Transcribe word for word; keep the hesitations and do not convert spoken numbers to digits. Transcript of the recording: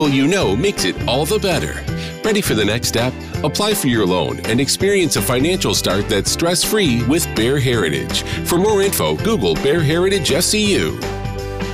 you know makes it all the better. Ready for the next step? Apply for your loan and experience a financial start that's stress-free with Bear Heritage. For more info, Google Bear Heritage S C U.